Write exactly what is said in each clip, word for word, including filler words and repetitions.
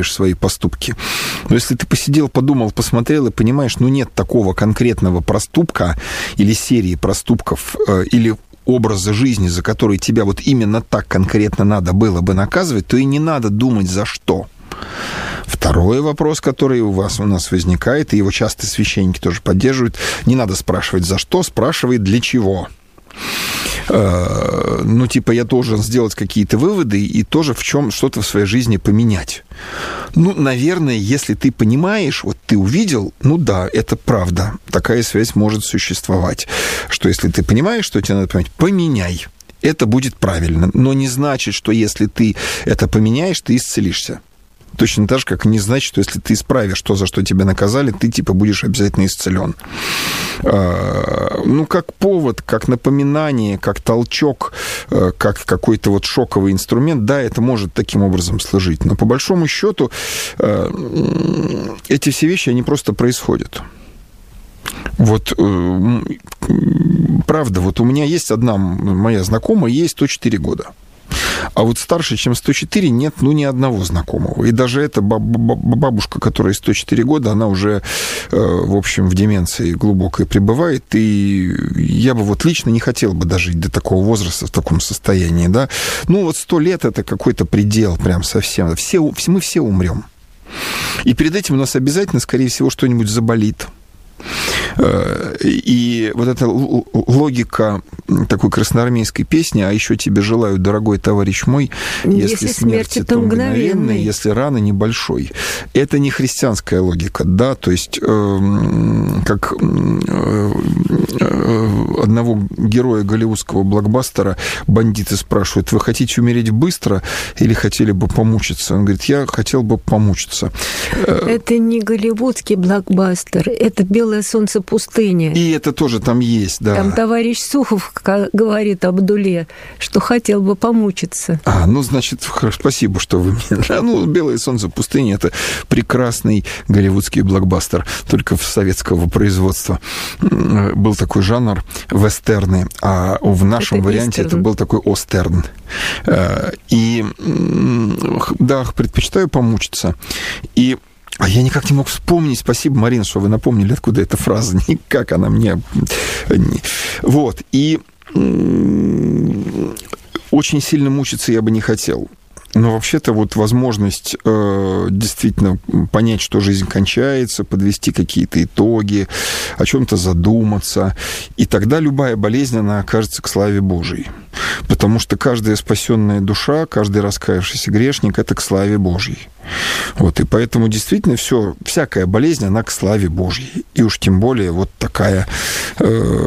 оправдываешь свои поступки. Но если ты посидел, подумал, посмотрел и понимаешь, ну, нет такого конкретного проступка или серии проступков, или образа жизни, за который тебя вот именно так конкретно надо было бы наказывать, то и не надо думать, за что. Второй вопрос, который у вас, у нас возникает, и его часто священники тоже поддерживают, не надо спрашивать, за что, спрашивай, для чего. Ну, типа, я должен сделать какие-то выводы и тоже в чем что-то в своей жизни поменять. Ну, наверное, если ты понимаешь, вот ты увидел, ну да, это правда, такая связь может существовать, что если ты понимаешь, что тебе надо поменять, поменяй. Это будет правильно, но не значит, что если ты это поменяешь, ты исцелишься. Точно так же, как не значит, что если ты исправишь то, за что тебя наказали, ты, типа, будешь обязательно исцелен. Ну, как повод, как напоминание, как толчок, как какой-то вот шоковый инструмент, да, это может таким образом служить. Но по большому счету эти все вещи, они просто происходят. Вот, правда, вот у меня есть одна моя знакомая, ей сто четыре года. А вот старше, чем сто четыре, нет, ну, ни одного знакомого. И даже эта бабушка, которая сто четыре года, она уже, в общем, в деменции глубокой пребывает. И я бы вот лично не хотел бы дожить до такого возраста в таком состоянии, да. Ну, вот сто лет – это какой-то предел прям совсем. Все, мы все умрем. И перед этим у нас обязательно, скорее всего, что-нибудь заболит. И вот эта логика такой красноармейской песни, а еще тебе желаю, дорогой товарищ мой, если, если смерть, это мгновенная, если рана небольшой. Это не христианская логика, да, то есть э, как э, одного героя голливудского блокбастера бандиты спрашивают, вы хотите умереть быстро или хотели бы помучиться? Он говорит, я хотел бы помучиться. Это не голливудский блокбастер, это «Белое солнце пустыни». И это тоже там есть, да. Там товарищ Сухов говорит Абдуле, что хотел бы помучиться. А, ну, значит, спасибо, что вы мне... Ну, «Белое солнце пустыни» — это прекрасный голливудский блокбастер, только в советского производства. Был такой жанр вестерны, а в нашем это варианте вестерн. Это был такой остерн. И, да, предпочитаю помучиться. И А я никак не мог вспомнить, спасибо, Марина, что вы напомнили, откуда эта фраза, никак она мне... Вот, и очень сильно мучиться я бы не хотел. Но вообще-то вот возможность э, действительно понять, что жизнь кончается, подвести какие-то итоги, о чем-то задуматься, и тогда любая болезнь, она окажется к славе Божией. Потому что каждая спасенная душа, каждый раскаявшийся грешник — это к славе Божьей. Вот, и поэтому действительно все, всякая болезнь, она к славе Божьей. И уж тем более вот такая... Э,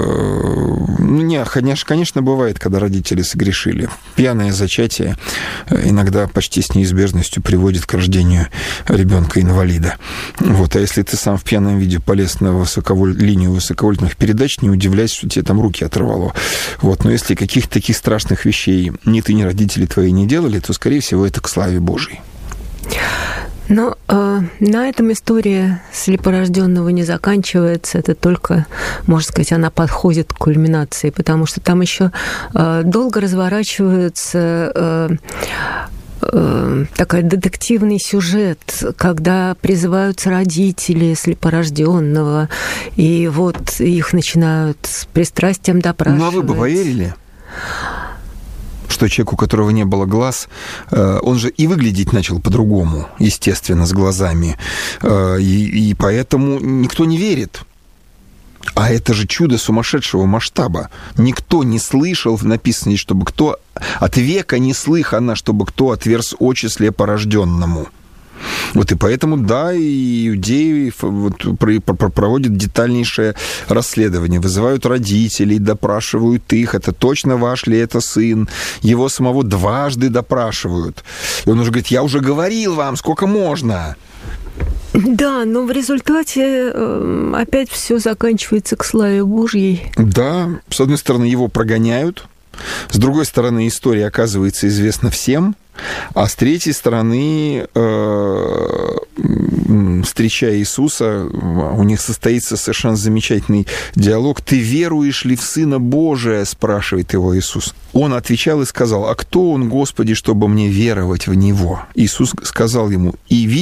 ну, не, конечно, конечно, бывает, когда родители согрешили. Пьяное зачатие иногда почти с неизбежностью приводит к рождению ребенка-инвалида. Вот, а если ты сам в пьяном виде полез на высоковоль... линию высоковольтных передач, не удивляйся, что тебе там руки оторвало. Вот, но если каких-то таких страшных вещей ни ты, ни родители твои не делали, то, скорее всего, это к славе Божьей. Но э, на этом история слепорожденного не заканчивается. Это только, можно сказать, она подходит к кульминации, потому что там еще э, долго разворачивается э, э, такой детективный сюжет, когда призываются родители слепорожденного, и вот их начинают с пристрастием допрашивать. Ну, а вы бы поверили? Что человек, у которого не было глаз, он же и выглядеть начал по-другому, естественно, с глазами. И, и поэтому никто не верит. А это же чудо сумасшедшего масштаба. Никто не слышал, написано, чтобы кто... От века не слыхано, чтобы кто отверз очи слепорожденному. Вот и поэтому, да, и иудеи вот, проводят детальнейшее расследование, вызывают родителей, допрашивают их, это точно ваш ли это сын, его самого дважды допрашивают. И он уже говорит, я уже говорил вам, сколько можно. Да, но в результате опять все заканчивается к славе Божьей. Да, с одной стороны, его прогоняют, с другой стороны, история оказывается известна всем, а с третьей стороны, э, встречая Иисуса, у них состоится совершенно замечательный диалог. «Ты веруешь ли в Сына Божия?» – спрашивает его Иисус. Он отвечал и сказал, «А кто он, Господи, чтобы мне веровать в Него?» Иисус сказал ему, «И